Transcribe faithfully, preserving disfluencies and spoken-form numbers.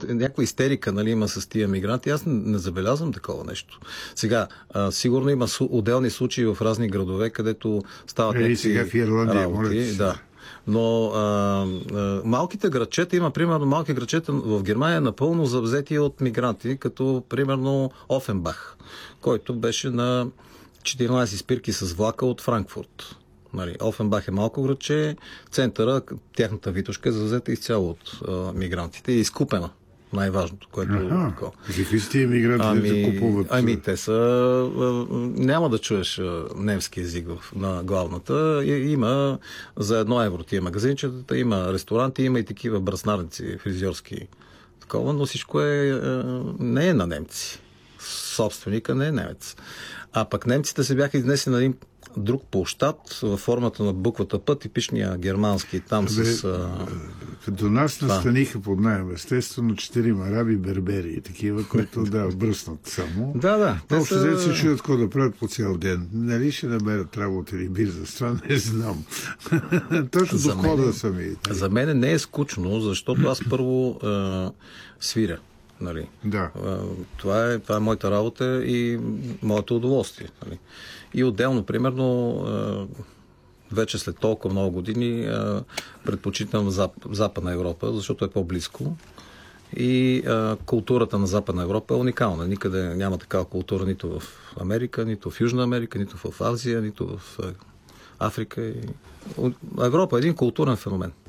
някаква истерика, нали, има с тия мигранти. Аз не, не забелязвам такова нещо. Сега, а, сигурно има су, отделни случаи в разни градове, където стават някакви сега в Ирландия, работи. Да. Но а, а, малките градчета, има примерно малки градчета в Германия напълно завзети от мигранти, като примерно Офенбах, който беше на четиринайсет спирки с влака от Франкфурт. Нали, Офенбах е малко градче, центъра, тяхната Витошка е завзета изцяло от а, мигрантите и е изкупена. Най-важното, което Аха, е такова. какви сте имигранти, ами, да купуват? Ами, те са... А, няма да чуеш а, немски език в, на главната. И, има за едно евро тия магазинчетата, има ресторанти, има и такива браснарници, фризьорски такова, но всичко е... А, не е на немци. Собственика не е немец. А пък немците се бяха изнесли на един друг площад във формата на буквата П, типичния германски, там Бе, с... А... До нас настаниха под найем, естествено, четирима араби, бербери и такива, които да, бръснат само. Да, да. Общо са... се чуят какво да правят по цял ден. Нали ще намерят работа или бизнес, това не знам. Точно до хода сами. За мен не е скучно, защото аз първо а, свиря. Нали. Да. Това е, това е моята работа и моето удоволствие. Нали. И отделно, примерно, вече след толкова много години предпочитам Западна Европа, защото е по-близко. И а, културата на Западна Европа е уникална. Никъде няма такава култура нито в Америка, нито в Южна Америка, нито в Азия, нито в Африка. Европа е един културен феномен.